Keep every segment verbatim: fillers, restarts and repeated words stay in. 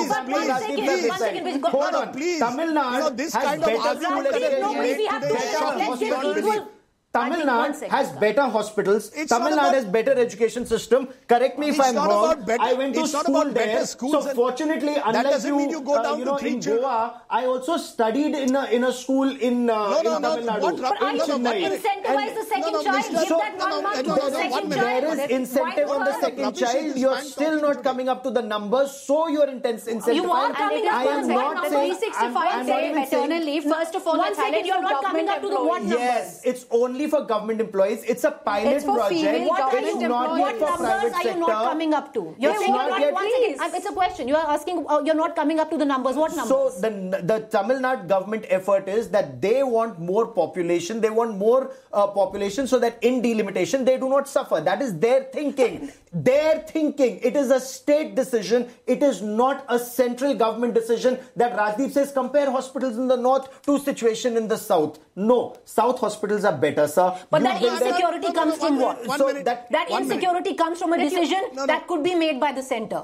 please, but one please, second, please. one second, please. Hold No, on, please. Tamil Nadu You know, this has kind of better argument school that education. you No, make we have to today let's shocks give beyond equal. belief. Tamil I think one Nadu second, has sir. better hospitals. It's Tamil not Nadu about- has better education system. Correct me if It's I'm not wrong. about better- I went to it's not school about better there. schools So and- fortunately, That unlike doesn't you, mean you go uh, down you to know, three in children. Goa, I also studied in a in a school in uh, No, no, in no, Tamil Nadu. what- But are you No, no, one minute. incentivize the second No, no, child? Mister Give So- that no, one no, month no, to no, the no, one second minute. child. There is incentive Why on the not? second Rubbish child. is You're fine still talking not today. coming up to the numbers, so you're intense incentivizing. You are coming up I to am the not second saying. three sixty-five I'm- I'm not day even saying- maternal leave. First of all, One that's second, highlighted you're for not coming government up to the what employees. numbers? Yes, it's only for government employees. It's a pilot It's for project. female What are government you? not employees. What yet for numbers private are you sector. not coming up to? You're It's saying not you're not. yet- One second. Um, It's a question. You are asking. Uh, you're not coming up to the numbers. What numbers? So the the Tamil Nadu government effort is that they want more population. They want more uh, population so that in delimitation they do not suffer. That is their thinking. Their thinking. It is a state decision. It is not a central government decision that Rajdeep says compare hospitals in the north to situation in the south. No, south hospitals are better, sir. But You that build them- insecurity No, no, no, comes one from minute, what? one So minute. that- That One minute. insecurity comes from a decision No, no. that could be made by the center.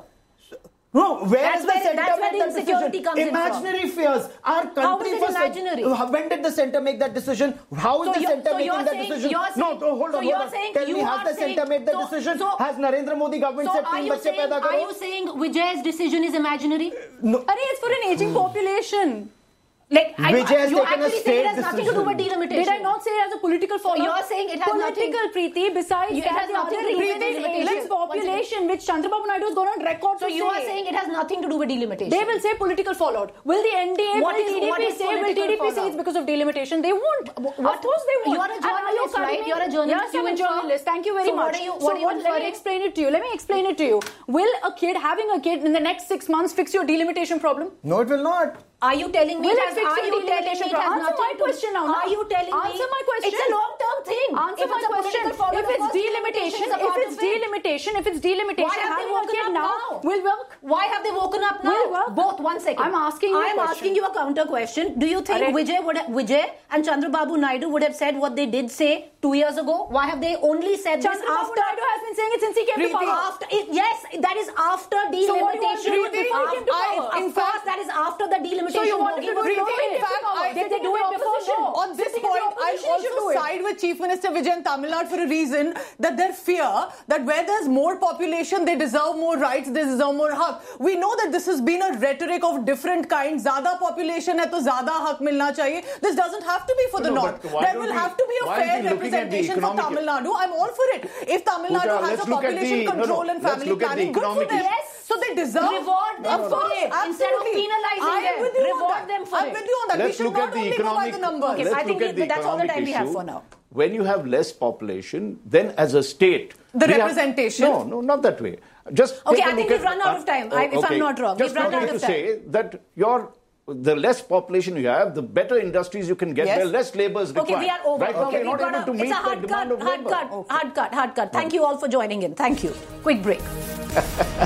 No, where That's is the where- center that's where make the that insecurity decision? comes in from. Imaginary fears. Our country How is it first- imaginary? When did the center make that decision? How is So the you're- center so making you're that saying- decision? you're no, saying- no, hold so on, you're hold on. saying Tell you me, has are the saying- center made that so- decision? so- has Narendra Modi government So said are teen you bachche saying? paida Are karo? you saying Vijay's decision is imaginary? Arey, it's for an aging population. Like I, Vijay has you taken a actually say state it has nothing to do with decision. delimitation. Did I not say it as a political So fallout? you're saying it has political, nothing- Preeti, besides It that, has the nothing other to do with reason is delimitation. less population, which Chandrababu Naidu has gone on record So to you say. are saying it has nothing to do with delimitation. They will say political fallout. Will the N D A, What will is- T D P what is say, will political T D P say fallout? it's because of delimitation? They won't. what- Of course they won't. You are a And are journalist, coming- right? You're a journalist. Yes, You I'm a infer- journalist. Thank you very So much. what are you- so what are you let me inferring? explain it to you. Let me explain it to you. Will a kid, having a kid in the next six months, fix your delimitation problem? No, it will not. Are you telling me Will it it has, fix are your you telling me delimitation it has problem? Answer nothing my to- question now, Are no? you telling me? Answer my question. It's a long-term thing. Answer If my it's a question. political fallout, If of it's course delimitation, is a if part it's of it. delimitation, if it's delimitation, Why have they having a woken kid up now now? will work. Why have they woken up now? Will work. Both. One second. I'm asking you a I'm question. asking you a counter question. Do you think Arre. Vijay would have, Vijay and Chandrababu Naidu would have said what they did say two years ago? Why have they only said this Chandrababu after? Naidu has been saying it since he came to Preeti, power. after it, yes, that is after So what do you want delimitation. to do before he came to I- power? Of In course, fact- that is after the delimitation. So you wanted to do it Preeti, before he in came to fact, power. I- Did they do it before? No. On this Sitting in the point, I opposition, you should do also it. side with Chief Minister Vijay in Tamil Nadu for a reason that their fear that where there's more population, they deserve more rights, they deserve more haq. We know that this has been a rhetoric of different kinds. Zyada population hai to zyada haq milna chahiye. This doesn't have to be for the No, north. but why There don't will we- have to be a why fair aren't we looking at the representation for economic- Tamil Nadu. I'm all for it. If Tamil Pooja, Nadu has let's a look at population the- no, no, control and let's family look at the planning, good for economic them. Yes. So they deserve Reward them of for course, it instead of absolutely. penalizing I am them. with you on Reward that. them for I'm it. with you on that. We Let's should look not at the only go by economic. the numbers. Okay, Let's I think look at we- the that's all the economic time we have issue. for now. When you have less population, then as a state, The we have- representation? no, no, not that way. Just Okay, take a I think look we've at- run out of time, uh, I- if I'm not wrong. Just We've run wanted out of to time. say that your the less population you have, the better industries you can get, Yes. the less labour is required. Okay, we are over. Right? Okay, You're not we've got able a- to meet it's a the hard demand cut, of hard labour. cut, hard cut, hard cut. Thank you all for joining in. Thank you. Quick break.